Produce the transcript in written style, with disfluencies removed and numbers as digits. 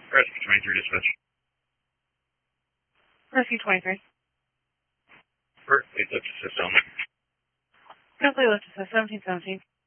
Rescue 23 dispatch. Rescue 23. Perfect. Lift assist only. Complete lift assist 1717.